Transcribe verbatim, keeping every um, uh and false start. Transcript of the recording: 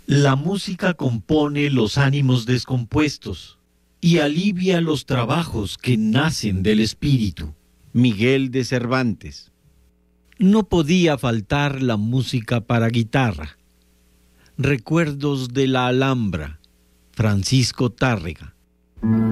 La música compone los ánimos descompuestos y alivia los trabajos que nacen del espíritu. Miguel de Cervantes. No podía faltar la música para guitarra. Recuerdos de la Alhambra. Francisco Tárrega.